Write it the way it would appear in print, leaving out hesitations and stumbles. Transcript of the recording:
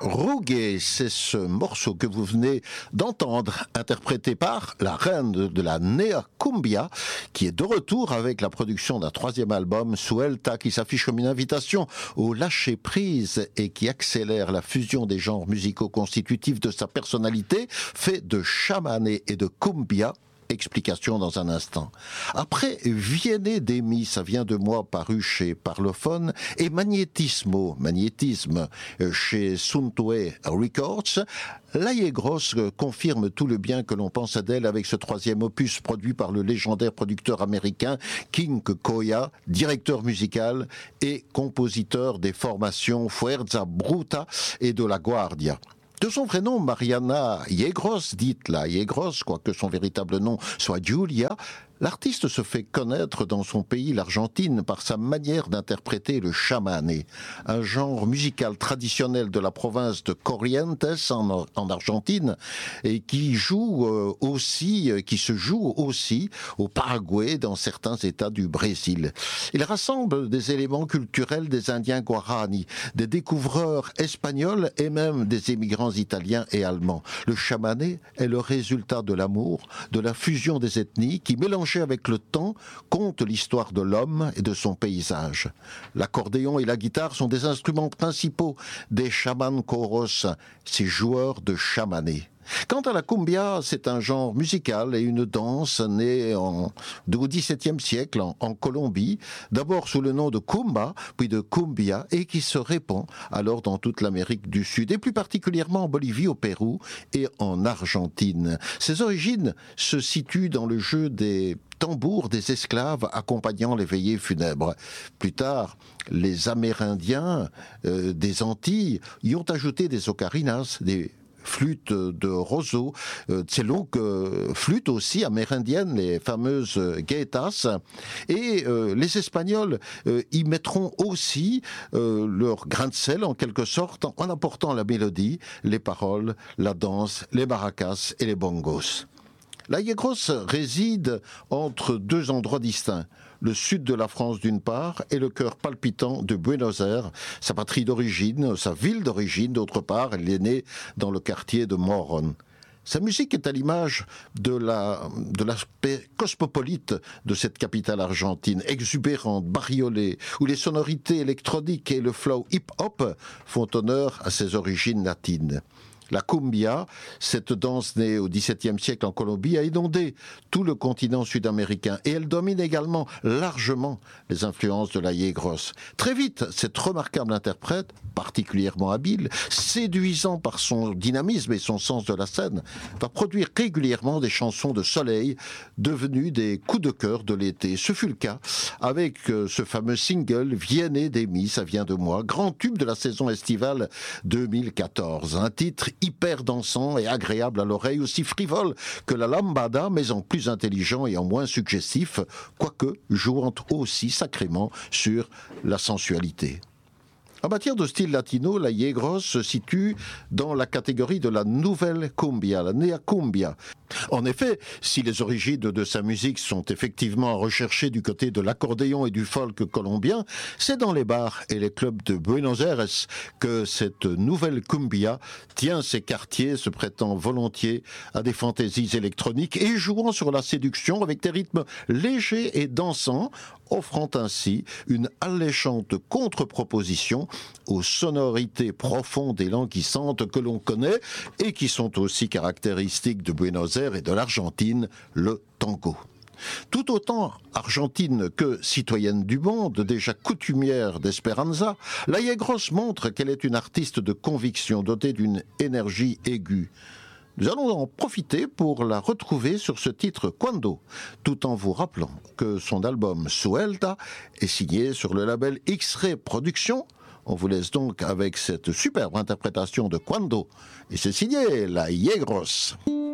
Rugue, c'est ce morceau que vous venez d'entendre, interprété par la reine de la Nea Cumbia, qui est de retour avec la production d'un troisième album, Suelta, qui s'affiche comme une invitation au lâcher-prise et qui accélère la fusion des genres musicaux constitutifs de sa personnalité, fait de chamané et de cumbia. Explication dans un instant. Après Viene de mi, ça vient de moi, paru chez Parlophone, et Magnétisme chez Suntue Records, Laie Grosse confirme tout le bien que l'on pense d'elle avec ce troisième opus produit par le légendaire producteur américain King Koya, directeur musical et compositeur des formations Fuerza Bruta et de La Guardia. De son vrai nom, Mariana Yegros, dite la Yegros, quoique son véritable nom soit Julia, l'artiste se fait connaître dans son pays, l'Argentine, par sa manière d'interpréter le chamané, un genre musical traditionnel de la province de Corrientes en Argentine, et qui se joue aussi au Paraguay, dans certains États du Brésil. Il rassemble des éléments culturels des Indiens Guarani, des découvreurs espagnols et même des émigrants italiens et allemands. Le chamané est le résultat de l'amour, de la fusion des ethnies qui mélangent avec le temps, conte l'histoire de l'homme et de son paysage. L'accordéon et la guitare sont des instruments principaux des chamancoros, ces joueurs de chamané. Quant à la cumbia, c'est un genre musical et une danse née au XVIIe siècle en Colombie, d'abord sous le nom de kumba, puis de cumbia, et qui se répand alors dans toute l'Amérique du Sud, et plus particulièrement en Bolivie, au Pérou et en Argentine. Ses origines se situent dans le jeu des tambours des esclaves accompagnant les veillées funèbres. Plus tard, les Amérindiens des Antilles y ont ajouté des ocarinas, des flûtes de roseau, ces longues flûtes aussi amérindiennes, les fameuses gaetas, et les Espagnols y mettront aussi leur grain de sel en quelque sorte, en apportant la mélodie, les paroles, la danse, les maracas et les bongos. La Yegros réside entre deux endroits distincts, le sud de la France d'une part et le cœur palpitant de Buenos Aires, sa patrie d'origine, sa ville d'origine d'autre part. Elle est née dans le quartier de Morón. Sa musique est à l'image de l'aspect cosmopolite de cette capitale argentine, exubérante, bariolée, où les sonorités électroniques et le flow hip-hop font honneur à ses origines latines. La cumbia, cette danse née au XVIIe siècle en Colombie, a inondé tout le continent sud-américain et elle domine également largement les influences de la Yegros. Très vite, cette remarquable interprète, particulièrement habile, séduisant par son dynamisme et son sens de la scène, va produire régulièrement des chansons de soleil devenues des coups de cœur de l'été. Ce fut le cas avec ce fameux single « Viene de mi, ça vient de moi », grand tube de la saison estivale 2014. Un titre hyper dansant et agréable à l'oreille, aussi frivole que la lambada, mais en plus intelligent et en moins suggestif, quoique jouant aussi sacrément sur la sensualité. En matière de style latino, la Yegros se situe dans la catégorie de la nouvelle cumbia, la nea cumbia. En effet, si les origines de sa musique sont effectivement recherchées du côté de l'accordéon et du folk colombien, c'est dans les bars et les clubs de Buenos Aires que cette nouvelle cumbia tient ses quartiers, se prêtant volontiers à des fantaisies électroniques et jouant sur la séduction avec des rythmes légers et dansants, offrant ainsi une alléchante contre-proposition aux sonorités profondes et languissantes que l'on connaît et qui sont aussi caractéristiques de Buenos Aires et de l'Argentine, le tango. Tout autant argentine que citoyenne du monde, déjà coutumière d'Esperanza, la Yegros montre qu'elle est une artiste de conviction, dotée d'une énergie aiguë. Nous allons en profiter pour la retrouver sur ce titre Cuando, tout en vous rappelant que son album Suelta est signé sur le label X-Ray Productions. On vous laisse donc avec cette superbe interprétation de Cuando, et c'est signé la Yegros.